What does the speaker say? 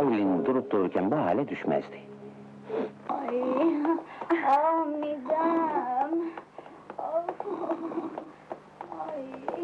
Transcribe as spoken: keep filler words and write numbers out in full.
Aylin durup dururken bu hale düşmezdi. Ay, ah midem. Of. Ay.